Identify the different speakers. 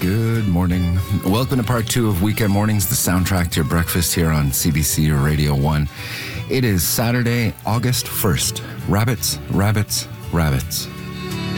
Speaker 1: Good morning. Welcome to part 2 of Weekend Mornings, the soundtrack to your breakfast here on CBC Radio 1. It is Saturday, August 1st. Rabbits, rabbits, rabbits.